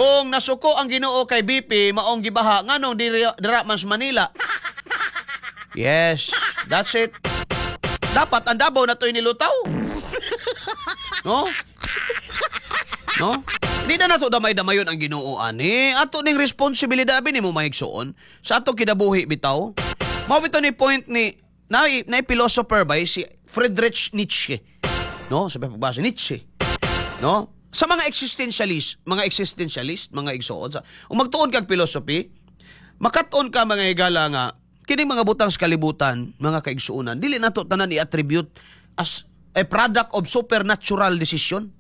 Kung nasuko ang Ginoo kay BP maong gibaha nganong dira man sa Manila. Yes, that's it. Dapat ang Davao na to'y nilutaw. No? No? Hindi na nato damay-damayon ang Ginoo ani. Ato ning responsibilidad ni mo maigsuon sa ato kinabuhi bitaw. Mao bitaw ni point ni na philosopher ba si Friedrich Nietzsche. No, sabi pagbasa Nietzsche. No? Sa mga existentialist, mga igsuon sa magtuon kag philosophy, makaton ka mga higala nga kining mga butang sa kalibutan, mga kaigsuonan, dili nato tanan i-attribute as a product of supernatural decision.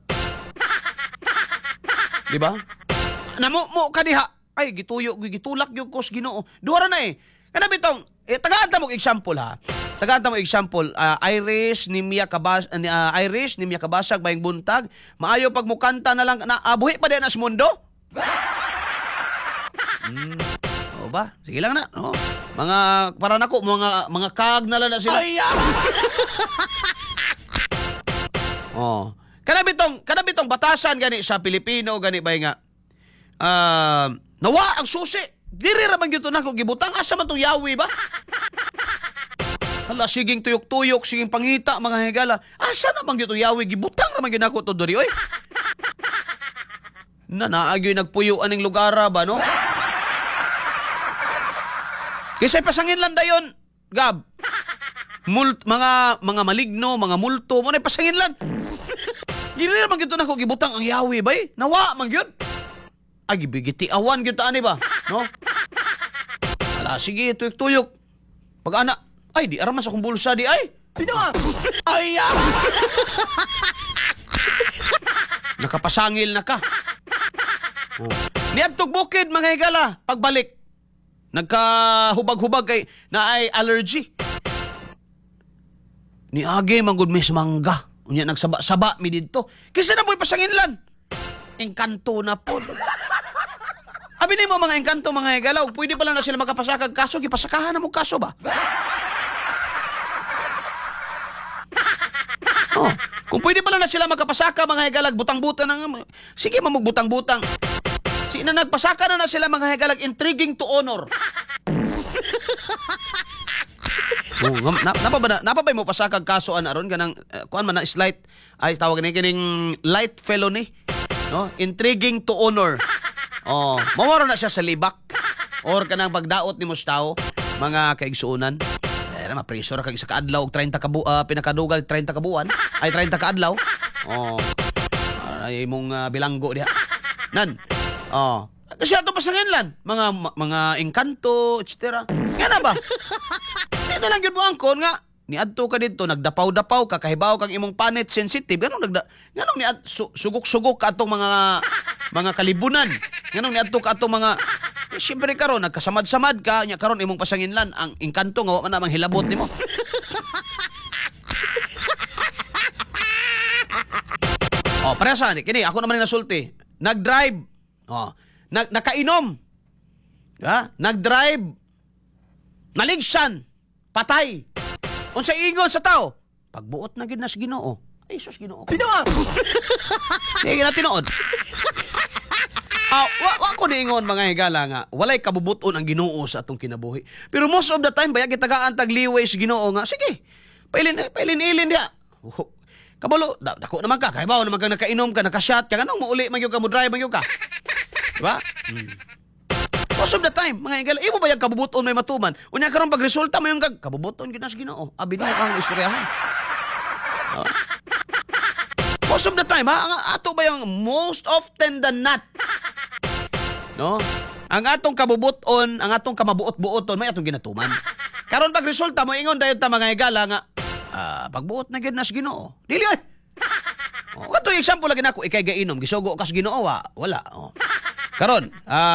Di ba? Namo mo kaniha ay gitulak gyud ko sa Ginoo. Duha ra na eh. Kana bitong tagaan ta mo example ha. Tagaan ta mo example, Iris ni Mia Kabasag bayang buntag, maayo pag mukanta na lang na buhi pa din as mundo. O ba? Sige lang na, no? Mga para nako mga kag na lang na sila. Oh. Kana bitong batasan gani sa Pilipino gani bay nga. Nawa ang susi. Diri ra man gyud nako gibutang asa man tong yawi ba? Hala siging tuyok-tuyok, siging pangita mga higala. Asa na man gyud tong yawi gibutang ra man gyud nako to diri oy. Naagyoy nagpuyo aning lugar ba no? Kisay pasangin lang dayon, Gab. Mga maligno, mga multo, mo na pasangin lang. Dili ra man gyud nako gibutang ang yawi bay. Nawa man gyud. Ay gibigiti awan gyud ta ani ba, no? Ala sige tuyok-tuyok. Pag ana, ay di araman sa akong bulsa di ay. Pino nga. Ay. Nakapasangil na ka. Oh. Niadtog bukid mga higala, pagbalik. Nagkahubag-hubag kay na ay allergy. Niagi man gud mi sa mangga. Unya nagsaba-saba mi didto. Kisa na po'y pasanginlan. Engkanto na po. Abi ni mo mga engkanto mga higala, pwede pa lang na sila magkapasakag kaso, gipasakahan na mo kaso ba? Oh, kung pwede pa lang na sila magkapasaka mga higalag, butang-butang ng sige mamugbutang-butang. Sina nagpasaka na sila mga higalag, intriguing to honor. Oh, napabay mo pasakag kaso aron kanang kuan man na slight ay tawag ni kining light felony, no? Intriguing to honor. Oh, mawaro na siya sa libak or kanang pagdaot ni mo sa tao, mga kaigsuonan. Ay mapreso ra kag isa ka adlaw og 30 ka pinakadugal 30 ka buwan, ay 30 ka adlaw. Oh. Ay mong bilanggo diha. Nan. Oh. Kasi ato pasanginlan, mga engkanto, etc. Ngana ba? Dito lang gyud mo angkon nga niadto ka dito, nagdapaw-dapaw ka, kahibaw kang imong panit sensitive. Ganong ni sugok-sugok ka atong mga kalibunan. Ganong niadto ka atong mga siyempre karon nagkasamad-samad ka, nya karon imong pasanginlan ang engkanto nga wa man namang hilabot nimo. Oh, parehas ni kini ako naman ni nasulti. Nag-drive. Oh, nakainom. Ha? Nag-drive. Naligsan. Patay. Unsa ingon sa tao? Pagbuot na gid na sa Ginoo. Ay sus Ginoo. Pinawa. Di na tinuod. Wa ko niingon mga higala nga walay kabubuton ang Ginoo sa atong kinabuhi. Pero most of the time baya gitagaan tag liway sa Ginoo nga sige. Pailin diha. Kabalo, dako naman ka, kaibaw naman kang nakainom ka, nakashot ka, ganong mauli man gyud ka, mo drive man gyud ka. Diba? Most of the time, mga higala, imo ba yung kabubuton may matuman? Unya karon pag resulta mo yung kabubuton gyud na sa Ginoo. Abi mo ang istoryahan. Most of the time, ha? Ato ba yung most often than not? No? Ang atong kabubuton, ang atong kamabuot-buoton, may atong ginatuman. Karon pag resulta mo, ingon dayon ta mga higala nga, pagbuot na gyud na sa Ginoo. Dili ay. Oh, ato example lagi nako, ikay gainom, gisugo ka sa Ginoo, wala. Oh. Karon,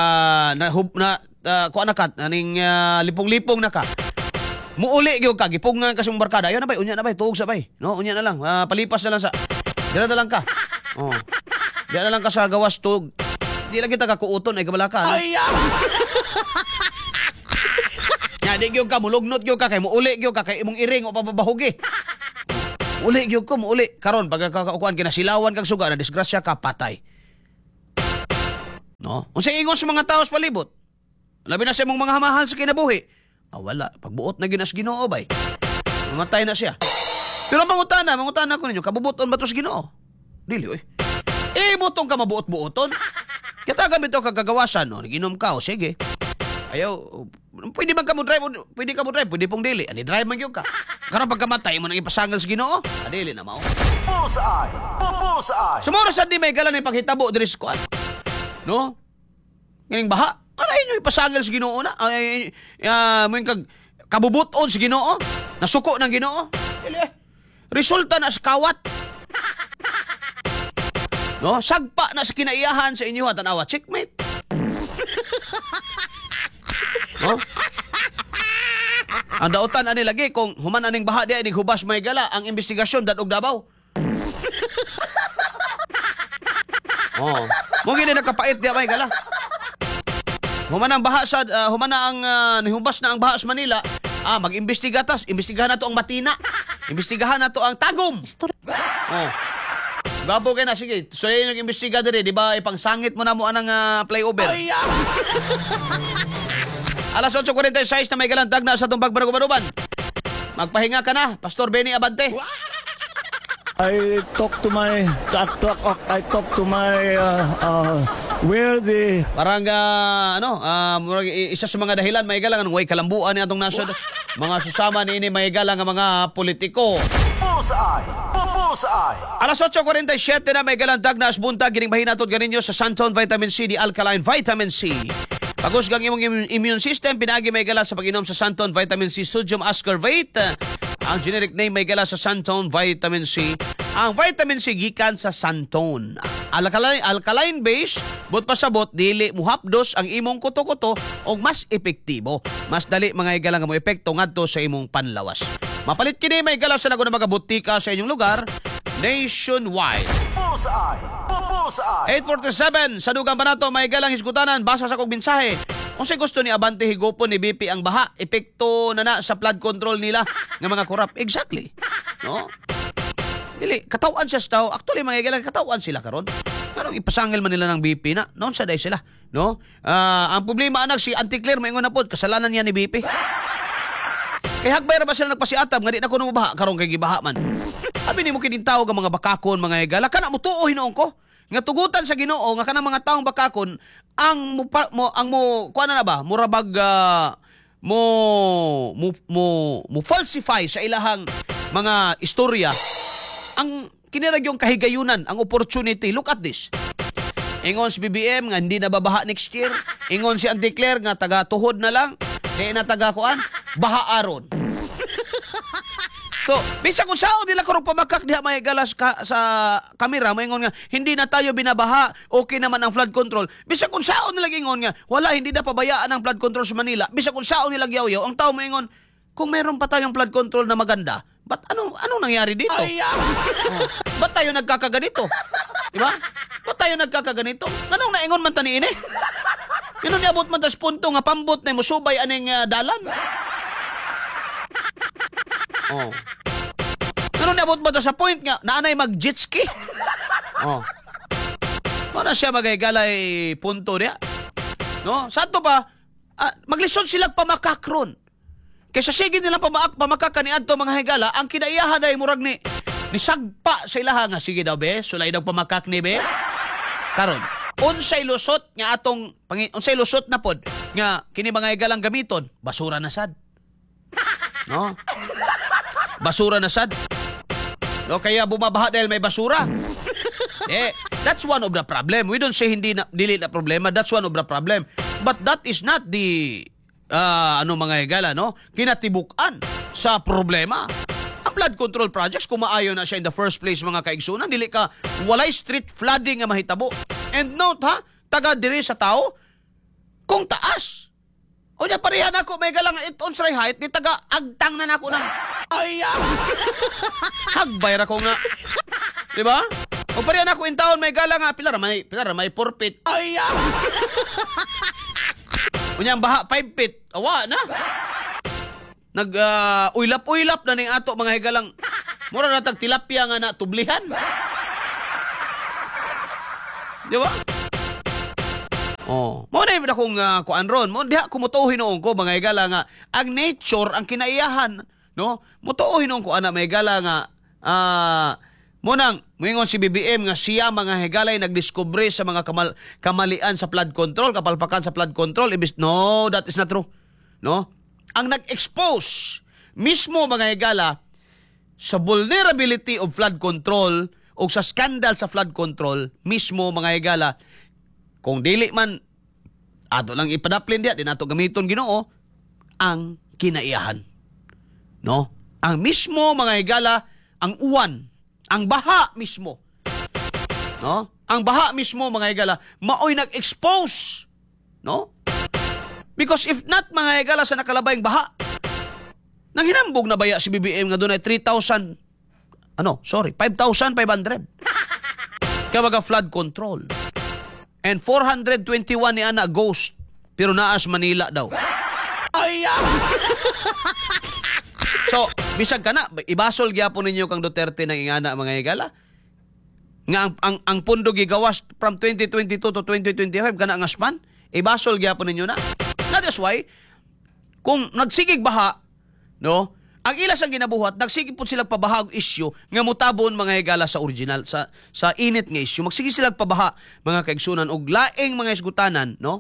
kuan na ka, aning lipong-lipong na ka. Muuli gyud ka, gipungan ka sa barkada. Ayo na bay, unya na bay, tuog sa bay. No, unya na lang, palipas na lang sa. Dira na lang ka. Oh. Dira na lang ka sa gawas tuog. Di lang kita kakuuton ay kabala ka. No? Ay. Nya di gyud ka mulugnot gyud ka kay muuli gyud ka kay imong iring o pababahugi. Uli gyud ko muuli. Karon pag kuan kinasilawan kag suga na disgrasya ka patay. No? Unsay ingon sa mga tao sa palibot? Labi na sa imong mga hamahal sa kinabuhi. Wala. Pagbuot na ginas Ginoo bay. Mamatay na siya. Pero mangutana ko ninyo, kabubuton ba to sa Ginoo? Dili oy. Butong ka mabuot-buoton. Kita gamit to kagagawasan, no? Naginom ka, o sige. Ayaw, pwede man ka mo drive, pwede pong dili. Ani drive man gyud ka. Karon pagkamatay mo nang ipasangal sa Ginoo, dili na mao. Bullseye! Bullseye! Sumoro sa di may galan ni paghitabo diri sa kuan. No? Nganing baha, aray nyo ipasangal sa Ginoo na. Mo yung kabubuton sa Ginoo. Nasuko ng Ginoo. Dili. Resulta na sa kawat. No? Sagpa na sa kinaiyahan sa inyo at tanawa. Checkmate. No? Ang dautan ani lagi kung human aning baha di ay hubas may gala ang investigasyon dadog Davao. Oh, mo gini nakapait di may gala. Human ang baha sa human na ang nihubas na ang baha sa Manila. Mag-imbestiga tas, imbestigahan na to ang Matina. Imbestigahan na to ang Tagum. Oh. Gabo kay na sige. So yung imbestiga diri, di ba ipangsangit mo na mo anang flyover. Alas 8:46 na may galantag na sa itong pagbaruban. Magpahinga ka na, Pastor Benny Abante. I talk to my where the Parang isa sa mga dahilan may galang way kalambuan ni atong nasod. Mga susama niini may galang nga mga politiko. Bullseye! Bullseye! Alas 8:47 na may galantag na asbuntag gining bahinaton ganinyo sa Santon Vitamin C, di Alkaline Vitamin C. Pagusgang imong immune system, pinagi may gala sa pag-inom sa Santon Vitamin C Sodium Ascorbate. Ang generic name may gala sa Santon Vitamin C. Ang vitamin C gikan sa Santon. Alkaline base, but pasabot dili muhapdos ang imong kuto-kuto og mas epektibo. Mas dali mga igala nga mo epekto ngadto sa imong panlawas. Mapalit kini may gala sa lago ng mga butika sa inyong lugar nationwide. Bullseye! Bullseye! 8:47 sa dugang pa nato may galang hisgutanan basa sa kog mensahe. Kung say gusto ni Abante higupon ni BP ang baha, epekto na sa flood control nila ng mga korap. Exactly. No? Dili, katawan siya sa tao. Actually, mga igalang katawan sila karon. Karong ipasangil man nila ng BP na. Noon sa day sila. No? Ang problema anak, si Auntie Claire, maingon na po, kasalanan niya ni BP. Kaya hagbay ra ba sila nagpasiatab, nga di na ko namabaha, karong kay gibaha man. Sabi ni mo kinintawag ang mga bakakon, mga igala, kana mo tuo hinoon ko. Nga tugutan sa Ginoo nga kanang mga taong bakakon ang kuan na ba murabag mo falsify sa ilahang mga istorya ang kiniragyong kahigayunan, ang opportunity. Look at this. Ingon si BBM nga hindi na babaha next year. Ingon si Auntie Claire nga taga tuhod na lang. Di na taga kuan baha aron. So, bisa kung sao nila karong pamakak diha may galas sa kamera, maingon nga hindi na tayo binabaha, okay naman ang flood control. Bisa kung sao nila ingon nga wala, hindi na pabayaan ang flood control sa Manila. Bisa kung sao nila yaw-yaw, ang tao maingon kung meron pa tayong flood control na maganda, ba't anong nangyari dito? Ba't tayo nagkakaganito? Diba? Ba't tayo nagkakaganito? Anong naingon man tani ini? Yun niabot man tas punto nga pambot na musubay aning dalan. Oh. Pero niabot mo to sa point nga, naanay mag-jet ski. Oh. Para siya magaygalay punto niya. No? Sa ito pa, maglisod sila pamakakron. Kaysa sige nila pamakak ni adto mga higala, ang kinaiyahan ay murag ni sagpa sa ilaha nga. Sige daw be, sulay daw pamakak ni be. Karon, unsay lusot nga atong, unsay lusot na pod, nga kini mga higalang gamiton, basura na sad. No? Basura na sad. No, kaya bumabaha dahil may basura. That's one of the problem. We don't say dili na problema. That's one of the problem. But that is not the mga higala, no? Kinatibukan sa problema. Ang flood control projects, kung maayo na siya in the first place, mga kaigsunan, dili ka walay street flooding nga mahitabo. And note ha, taga diri sa tao, kung taas. O niya, pareha na ako, may galang on sa height, ni taga agtang na nako ng hagbay ra ko nga. Diba? O pareha na ako in town, may galang nga, pilar may 4 feet. O niya, baha 5 feet. Awa na. Uylap-uylap na ning ato mga higalang. Mura na tag tilapia nga na tublihan. Diba? Oh, mo na akong kuan ron. Mo diha ko mutuhin noon ko mga higala nga ang nature ang kinaiyahan, no? Mutuhin noon ko ana mga higala nga mo nang moingon si BBM nga siya mga higalay nagdiskubre sa mga kamalian sa flood control, kapalpakan sa flood control. No, that is not true. No? Ang nag-expose mismo mga higala sa vulnerability of flood control o sa scandal sa flood control mismo mga higala, kung dili man ato lang ipadaplin diya, di nato gamiton Ginoo ang kinaiyahan. No? Ang mismo mga higala, ang uwan, ang baha mismo. No? Ang baha mismo mga higala, maoy nag-expose. No? Because if not mga higala sa nakalabayang baha, nang hinambog na baya si BBM nga doon ay 5,500 kabaga flood control. And 421 ni ana ghost, pero naas Manila daw. Ay! So, bisag ka na, ibasol gyapon ninyo kang Duterte ng ingana mga higala. Nga ang pundo gigawas from 2022 to 2025 kana nga span, ibasol gyapon ninyo na. That is why, kung nagsigig baha, no, ang ilas ang ginabuhat, nagsigig po sila pabahag issue nga mutabon mga higala sa original, sa init nga issue. Magsige sila pabaha mga kaigsunan og laing mga isgutanan, no?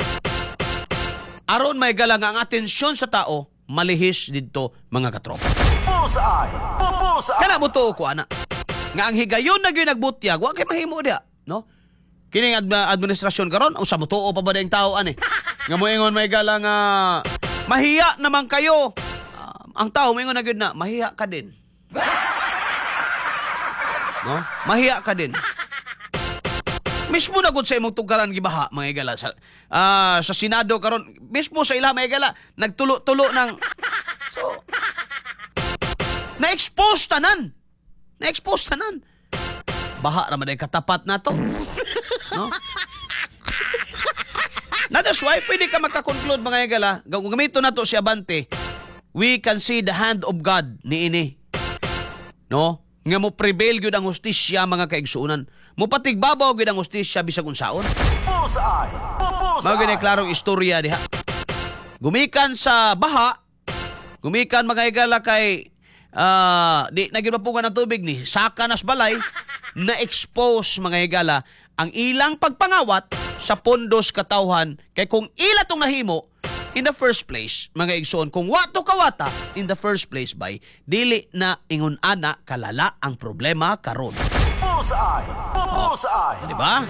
Aron may higala nga ang atensyon sa tao malihis didto mga katropa. Bullseye! Bullseye! Kana mo to ko ana. Nga ang higayon na gyud nagbutyag, wa kay mahimo dia, no? Kining administrasyon karon, usa mo tuo pa ba dayang tao ani? Nga moingon may higala nga mahiya naman kayo. Ang tao moingon na gyud na mahiya ka din. No? Mahiya ka din. Mismo na gud sa imong tugkaran gibaha mga higala sa Senado karon, mismo sa ila mga higala nagtulo-tulo ng so na-expose tanan. Baha ra man day katapat nato. No? That's why pwede ka makakonclude mga higala, gamito nato si Abante. We can see the hand of God niini. No? Nga mo prevail gyud ang hustisya mga kaigsuonan. Mo patigbabaw gyud ang hustisya bisag unsaon. Bullseye! Mao gyud klarong istorya diha. Gumikan sa baha, gumikan mga higala kay di nagipapugan ng tubig ni saka nas balay na expose mga higala ang ilang pagpangawat sa pondos katawhan kay kung ila tong nahimo in the first place, mga igsoon, kung wato kawata in the first place by, dili na ingon ana kalala ang problema karon. Bullseye! Bullseye! Di ba?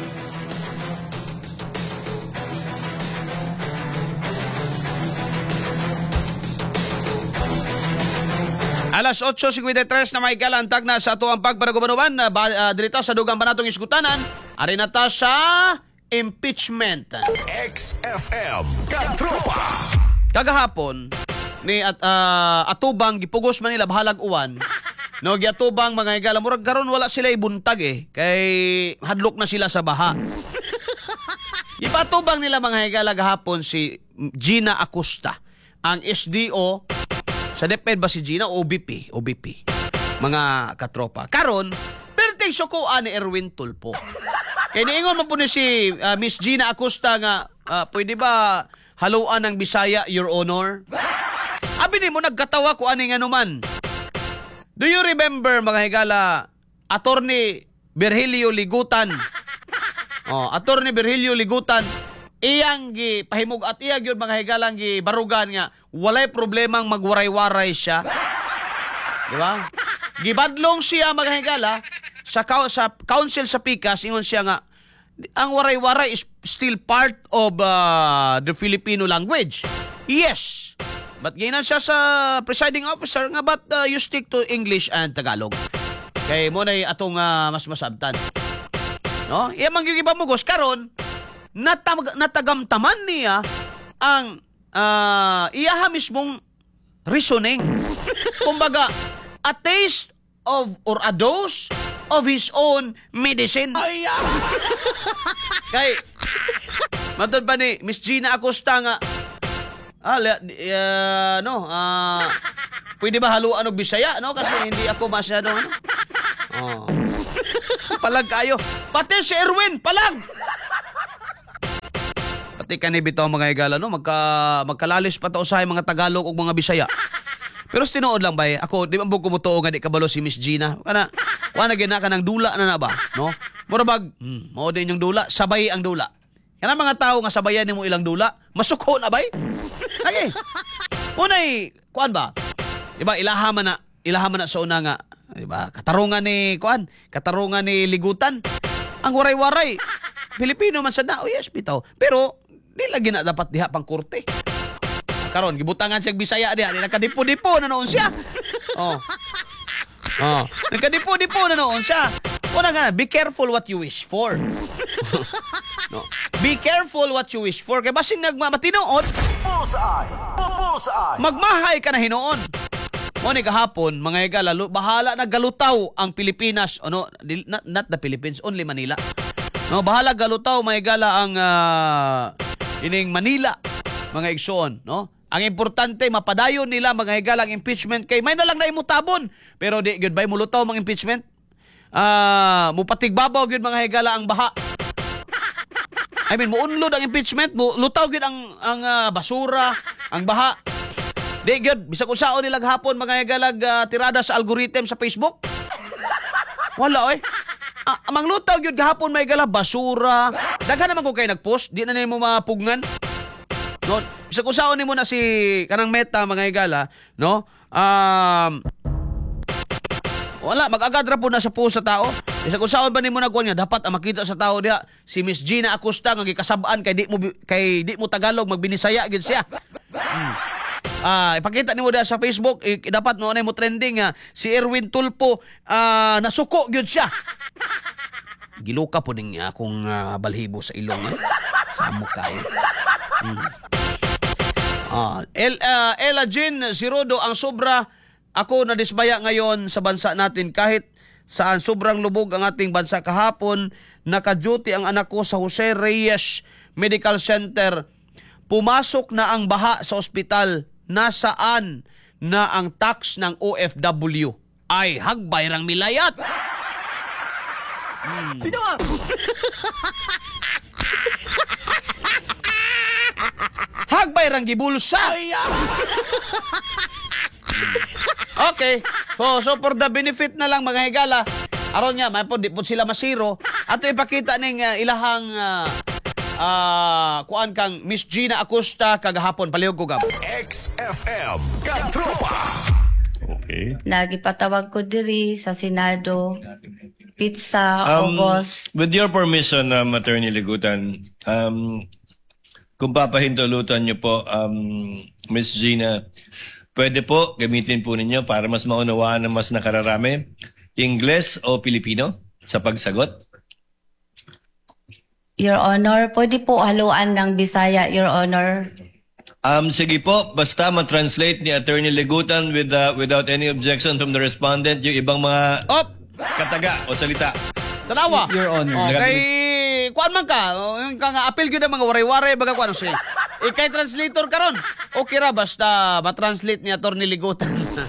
Alas 8:53 na may galantag na sa ato ang pagpanagubanuban dirita sa dugang banatong isgutanan. Ari na ta sa impeachment. XFM Katropa! Kagahapon ni atubang gipugos man nila bahalag uwan. No, giatubang mga higala murag karon wala sila ibuntag kay hadlok na sila sa baha. Ipatubang nila mga higala gahapon si Gina Acosta, ang SDO sa DepEd ba si Gina o OBP? Mga katropa. Karon, perteng suko ni Erwin Tulfo. Kaya niingon mo po ni si Miss Gina Acosta nga, pwede ba haluan ng Bisaya, Your Honor? Abi ni mo, nagkatawa ko ani nga naman. Do you remember, mga higala, Attorney Virgilio Ligutan? Attorney Virgilio Ligutan, iyang pahimog at iyang yun mga higalang barugan nga, walay problemang magwaray-waray siya. Di ba? Gibadlong siya mga higala, sa council sa Pikas, ingon siya nga, ang waray-waray is still part of the Filipino language. Yes. But ginan siya sa presiding officer nga, but you stick to English and Tagalog. Kay mo na atong mas masabtan. No? Iya man gyud ipamugos karon natagamtaman niya ang iyaha mismong reasoning. Kumbaga, a taste of or a dose of his own medicine. Kay matod pa ni Miss Gina Acosta nga pwede ba haluan og Bisaya, no? Kasi hindi ako masyado palag kayo. Pati si Erwin, palag. Bati ka ni bitaw mga higala, no? Magkalalis pa to usahay mga Tagalog ug mga Bisaya. Pero tinuod lang ba ako di man bug kumutuo nga di kabalo si Miss Gina. Kana gina ka ng dula na ba, no? Mura bag, mao din yung dula, sabay ang dula. Kana mga tao nga sabayan nimo ilang dula, masuko na bay? Lagi. Unay, kuan ba? Diba ilaha man na sa una nga, diba? Katarungan ni ligutan. Ang waray-waray. Pilipino man sad na, oh yes bitaw. Pero di lagi na dapat diha pang korte. Karon gibutangan siya Bisaya diha, di nakadipo-dipo na noon siya. Oh. Nakadipo-dipo na noon siya. Una nga, be careful what you wish for. No. Be careful what you wish for. Kaya basing nagmatinood, Bullseye. Bullseye. magmahay ka na hinoon. Mo ni kahapon, mga higala, bahala na galutaw ang Pilipinas. Ano, not the Philippines, only Manila. No, bahala galutaw mga higala ang ining Manila, mga igsoon, no? Ang importante, mapadayon nila mga higala ang impeachment kay may na lang na imutabon. Pero di gyud bay mulutaw mga impeachment. Mupatigbabaw gyud mga higala ang baha. I mean, muunlod ang impeachment, lutaw gyud ang basura, ang baha. Di gyud bisag unsaon nila hapon mga higala tirada sa algorithm sa Facebook. Wala oy. Amang lutaw gyud gahapon may higala basura. Daghan naman ko kay nagpost, di na nimo mapugnan. No, bisag unsaon nimo na si kanang Meta mga higala, no? Wala, mag-agad ra po na sa post sa tao. Bisag unsaon ba nimo nagkuan nga dapat ang makita sa tao diha si Miss Gina Acosta nga gikasab-an kay di mo Tagalog magbinisaya gid siya. Ipakita nimo diha sa Facebook, dapat no mo trending si Erwin Tulpo nasuko gyud siya. Giluka po ning akong balhibo sa ilong sa mukha. Ella Jean Zirodo, ang sobra ako na dismaya ngayon sa bansa natin kahit saan sobrang lubog ang ating bansa kahapon. Naka-duty ang anak ko sa Jose Reyes Medical Center. Pumasok na ang baha sa ospital. Nasaan na ang tax ng OFW? Ay, hagbay rang milayat. Hagbay rang gibulsa. Okay. So for the benefit na lang mga higala, aron nga man po di po sila masiro. Ato ipakita ning ilahang kuan kang Miss Gina Acosta kagahapon palihog ko gab. XFM Katropa. Okay. Nagipatawag ko diri sa Senado. Pizza, August. With your permission, Attorney Ligutan, kung papahintulutan niyo po, Miss Gina, pwede po gamitin po ninyo para mas maunawaan ng mas nakararami, Ingles o Pilipino sa pagsagot? Your Honor, pwede po haluan ng Bisaya, Your Honor. Sige po, basta ma-translate ni Attorney Ligutan without any objection from the respondent yung ibang mga kataga o salita. Tanawa. Your Honor. Kay kuan man ka, yung nga appeal gyud ang mga waray-waray baga kuan siya. Kay translator karon. Okay ra basta ma-translate ni Attorney Ligutan.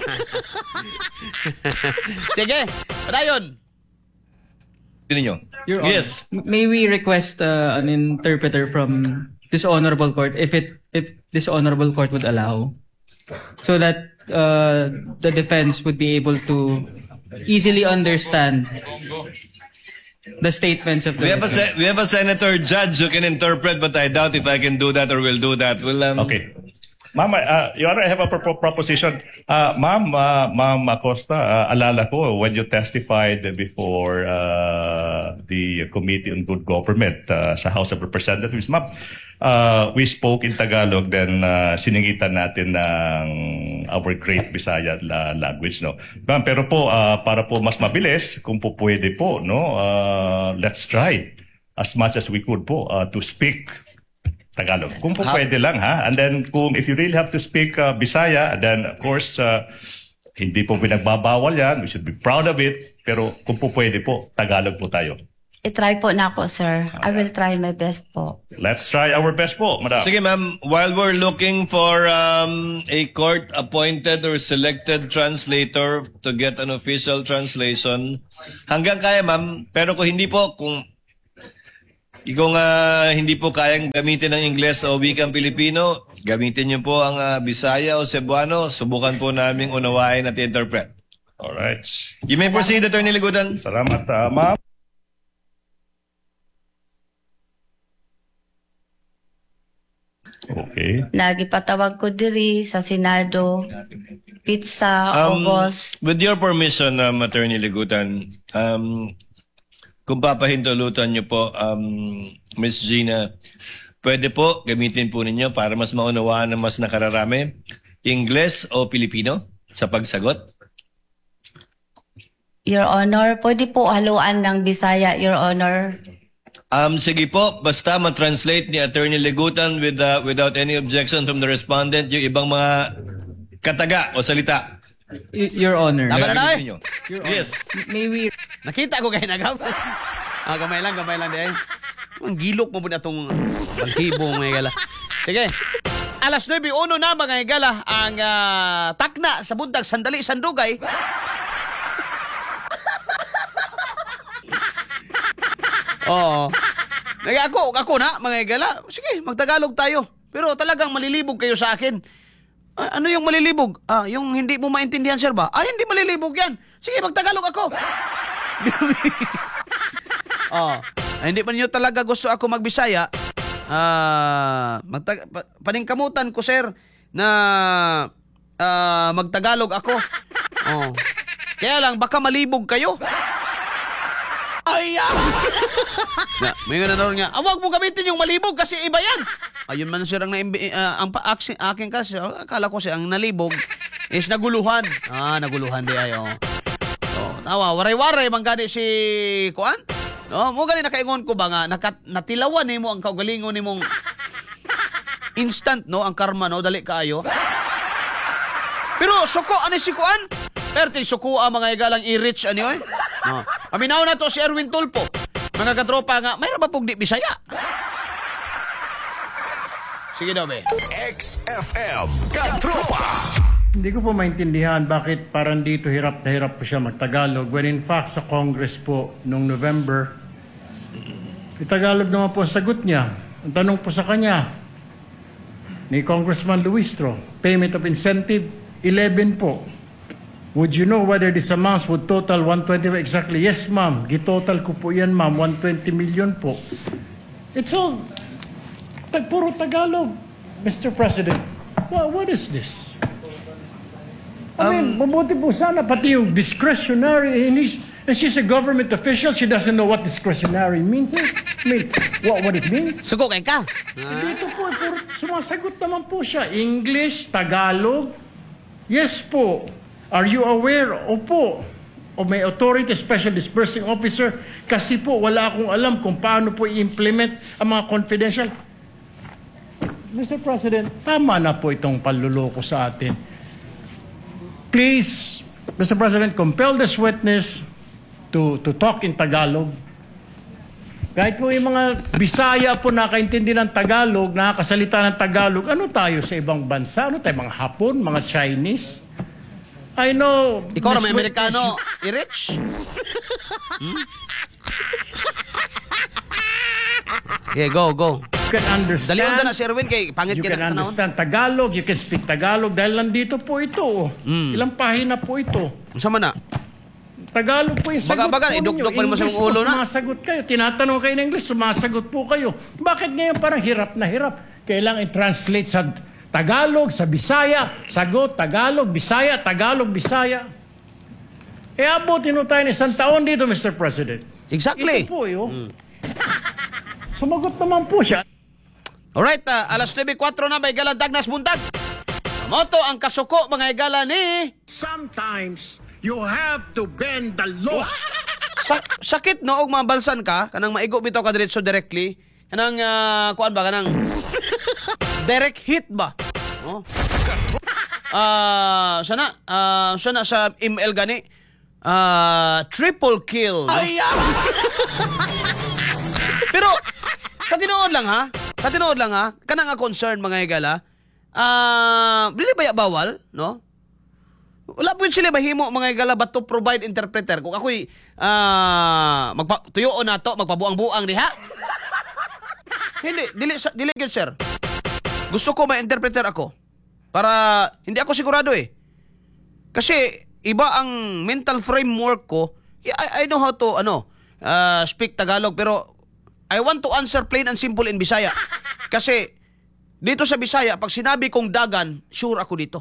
Sige, padayon. Ninyo. Your Honor, Yes. may we request an interpreter from this honorable court if this honorable court would allow, so that the defense would be able to easily understand the statements of the defense. We have a senator judge who can interpret, but I doubt if I can do that or will do that. Okay. Ma'am, Your Honor, I have a proposition. Ma'am Acosta, alala ko when you testified before the Committee on Good Government sa House of Representatives, ma'am, we spoke in Tagalog, then siningitan natin ng our great Bisaya language, no? Ma'am, pero po, para po mas mabilis, kung po pwede po, no, let's try as much as we could po to speak Tagalog. Kung po pwede lang, ha? And then, if you really have to speak Bisaya, then of course, hindi po pinagbabawal yan. We should be proud of it. Pero kung po pwede po, Tagalog po tayo. I-try po na ako, sir. I will try my best po. Let's try our best po, madam. Sige, ma'am, while we're looking for a court-appointed or selected translator to get an official translation, hanggang kaya, ma'am, pero kung hindi po, kung Kung hindi po kayang gamitin ng Ingles o wikang Pilipino, gamitin niyo po ang Bisaya o Cebuano. Subukan po namin unawain at interpret. Alright. You may proceed, Attorney Ligutan. Salamat, ma'am. Okay. Nagipatawag ko diri sa Senado. Pizza, August. With your permission, Attorney Ligutan, kung papahintulutan niyo po, Ms. Gina, pwede po gamitin po ninyo para mas maunawaan ng mas nakararami, Ingles o Pilipino sa pagsagot? Your Honor, pwede po haluan ng Bisaya, Your Honor. Sige po, basta ma-translate ni Attorney Ligutan without any objection from the respondent yung ibang mga kataga o salita. Your Honor. Tama na na eh. Ninyo. Yes. May we Nakita ko kayo nagaw. Gamay lang di ay. Ang gilok mo po na itong balhibo mga igala. Sige. Alas 9:01 na mga igala ang takna sa buntag sandali sandugay. Oo. Ako na mga igala. Sige, magtagalog tayo. Pero talagang malilibog kayo sa akin. Ano yung malilibog? Yung hindi mo maintindihan, sir ba? Hindi malilibog yan. Sige, magtagalog ako. Hindi pa niyo talaga gusto ako magbisaya. Paningkamutan ko, sir, na magtagalog ako. Kaya lang, baka malibog kayo. May gano'n nga. Huwag mo gamitin yung malibog kasi iba yan. Ayun man sir ang aking kasi. Akala ko siya ang nalibog is naguluhan. Naguluhan di ayo. Nawa, waray-waray man gani si Kuan. No, mo gani nakaingon ko ba nga natilawan nimo ang kaugalingon nimong instant no ang karma no dali kaayo. Pero suko ani si Kuan. Perti suko ang mga igalang i-reach ani oy. Paminaw na to si Erwin Tulpo. Mga katropa nga, mayroon ba pong di Bisaya? Sige daw, be. XFM Katropa. Hindi ko po maintindihan bakit parang dito hirap na hirap po siya magtagalog when in fact sa Congress po noong November, Tagalog naman po ang sagot niya. Ang tanong po sa kanya ni Congressman Luistro, payment of incentive, 11 po. Would you know whether this amounts would total 120 exactly? Yes, ma'am. Gitotal ko po yan, ma'am. 120 million po. It's all puro Tagalog, Mr. President. What is this? I mean, mabuti po sana pati yung discretionary. And she's a government official. She doesn't know what discretionary means. I mean, what it means. Suko kay ka. Dito po, sumasagot naman po siya. English, Tagalog. Yes po. Are you aware? Opo. O may authority, special disbursing officer. Kasi po, wala akong alam kung paano po i-implement ang mga confidential. Mr. President, tama na po itong panluloko sa atin. Please, Mr. President, compel this witness to talk in Tagalog. Kahit po yung mga Bisaya po nakaintindi ng Tagalog, nakakasalita ng Tagalog, ano tayo sa ibang bansa? Ano tayo, mga Hapon, mga Chinese? I know... Ikaw na may Amerikano, i-rich? Okay, go. You can understand. Dalion ka na, Sir Erwin, kay pangit You ka can na understand Tagalog, you can speak Tagalog dahil nandito po ito. Ilang pahina po ito. Sama na. Tagalog po yung sagot Baga, po ninyo. idugtog pa naman sa English ulo po, na. sumasagot kayo. Tinatanong kayo ng English, sumasagot po kayo. Bakit ngayon parang hirap na hirap? Kailangan i-translate sa Tagalog, sa Bisaya, sagot, Tagalog, Bisaya, Tagalog, Bisaya. Abutin mo tayo ng isang taon dito, Mr. President. Exactly. Ito po yun. Sumagot naman po siya. Alright, alas 9:04 na, may galang Dagnas Buntag. Moto ang kasuko, mga igala ni... Sometimes, you have to bend the law. Sakit no, og mabalsan ka, kanang maigo bitaw ka diretso directly. Kanang, kuan ba, kanang... direct hit ba? Oh. Sana sa email gani. Triple kill. No? Pero, katinood lang ha, kanang nga concern mga igala, dili ba bawal, no? Wala po yun sila mahimo mga igala but to provide interpreter. Kung ako'y tuyoon na to, magpabuang-buang diha. Hindi, dili gyud sir. Gusto ko ma-interpreter ako para hindi ako sigurado eh. Kasi iba ang mental framework ko. I know how to speak Tagalog pero I want to answer plain and simple in Bisaya. Kasi dito sa Bisaya pag sinabi kong dagan, sure ako dito.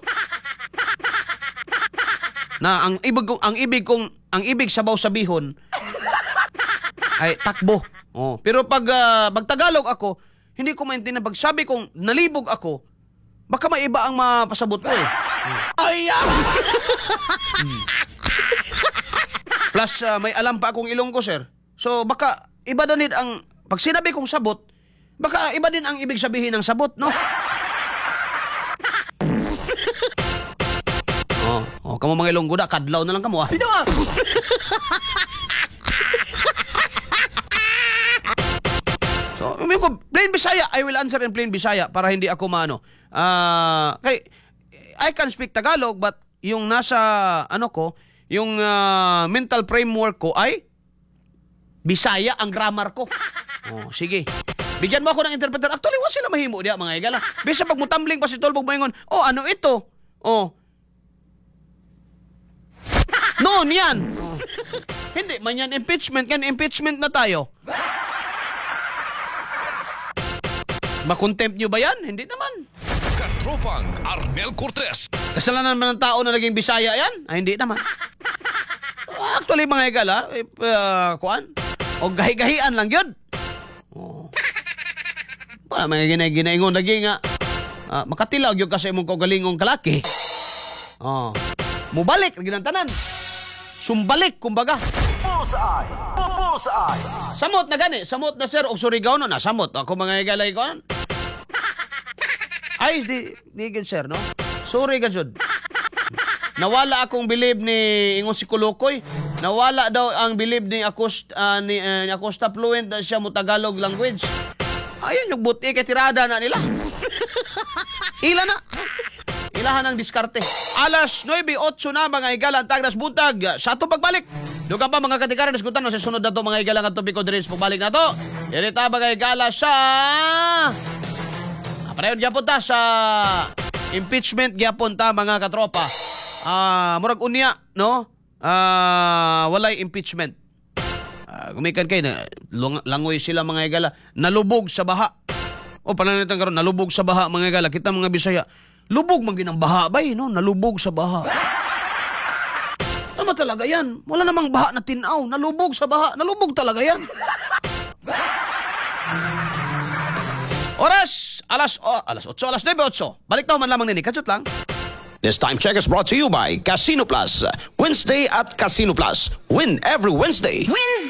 Na ang ibig sabaw sabihon ay takbo. Oh, pero pag Tagalog ako, hindi ko maintindihan pag sabi kong nalibog ako, baka maiba ang mapasabot ko eh. Plus may alam pa akong Ilonggo, sir. So baka iba din ang pag sinabi kong sabot, baka iba din ang ibig sabihin ng sabot, no? Kamo mga Ilonggo da, kadlaw na lang kamo ah. So, plain Bisaya, I will answer in plain Bisaya para hindi ako kay I can speak Tagalog but yung nasa yung mental framework ko ay Bisaya ang grammar ko. Sige. Bigyan mo ako ng interpreter. Actually, wala sila mahimo diya mga igala. Bisa pag mutambling pa si Tolbog moingon, ano ito? Noon yan. Hindi man yan impeachment, kan impeachment na tayo. Makontempt nyo ba yan? Hindi naman. Katropang Arnel Cortez. Kasalanan naman ng tao na naging Bisaya yan? Hindi naman. Actually, mga igala, o gahi-gahian lang yun. Wala, mga ginaingon lagi nga. Makatilaw yun kasi mong kaugalingong kalaki. Mubalik, ginantanan. Sumbalik, kumbaga. Bullseye. Bullseye. Samot na gani. Samot na sir. O Surigao no. Nasamot. Ako mga igalay ko. Ay, di good sir, no? Sorry ka, Jud. Nawala akong believe ni ingon si Kulukoy. Nawala daw ang believe ni Acosta fluent na siya mo Tagalog language. Ayun yung buti kay tirada na nila. Ila na. Ilahan ang diskarte. Alas 9:08 na mga igala ang tagdas buntag. Sa ato pagbalik. Dugang pa mga katikaran nasgutan sa sunod na to mga igala nga topiko diri sa pagbalik na to. Irita mga igala sa Pareho gyapon ta sa impeachment gyapon ta mga katropa. Murag unya, no? Walay impeachment. Gumikan kay na langoy sila mga igala. Nalubog sa baha. Pananitan karon nalubog sa baha mga igala. Kita mga Bisaya. Lubog man ginang baha bay, no? Nalubog sa baha. Ano talaga yan? Wala namang baha na tinaw. Nalubog sa baha. Nalubog talaga yan. Oras! Alas 8, alas 9:08. Balik na man lamang nini. Katsot lang. This time check is brought to you by Casino Plus. Wednesday at Casino Plus. Win every Wednesday. Wednesday!